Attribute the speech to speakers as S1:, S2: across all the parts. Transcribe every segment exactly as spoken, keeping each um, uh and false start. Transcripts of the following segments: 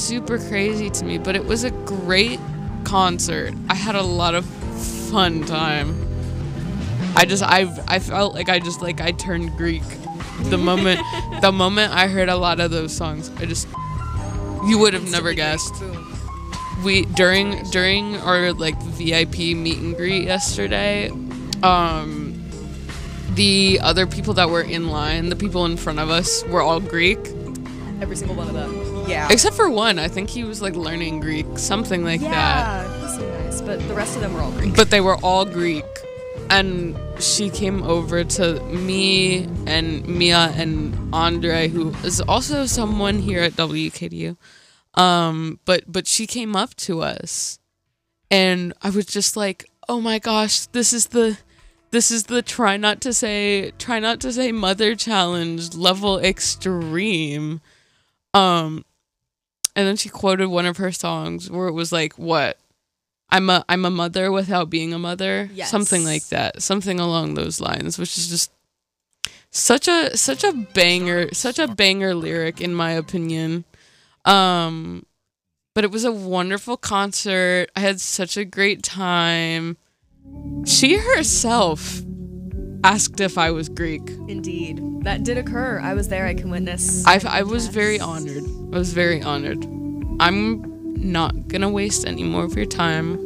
S1: super crazy to me, but it was a great concert. I had a lot of fun time. I just I I felt like I just like I turned Greek the moment the moment I heard a lot of those songs. I just you would have never guessed. We during during our like V I P meet and greet yesterday, um the other people that were in line, the people in front of us, were all Greek.
S2: Every single one of them. Yeah.
S1: Except for one. I think he was like learning Greek, something like
S2: yeah,
S1: that.
S2: Yeah, he's so nice. But the rest of them were all Greek.
S1: But they were all Greek. And she came over to me and Mia and Andre, who is also someone here at W K D U. Um, but but she came up to us, and I was just like, "Oh my gosh, this is the, this is the try not to say try not to say mother challenge level extreme." Um, and then she quoted one of her songs where it was like, "What? I'm a I'm a mother without being a mother,"
S2: yes.
S1: Something like that, something along those lines, which is just such a such a banger, such a banger lyric in my opinion. Um, but it was a wonderful concert. I had such a great time. She herself asked if I was Greek.
S2: Indeed, that did occur. I was there. I can witness.
S1: I I was very honored. I was very honored. I'm not gonna waste any more of your time,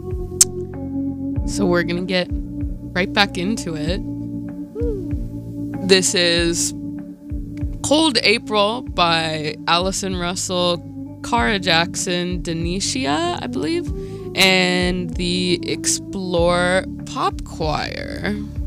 S1: so we're gonna get right back into it. This is Cold April by Allison Russell, Cara Jackson, Denicia, I believe, and the Explore Pop Choir.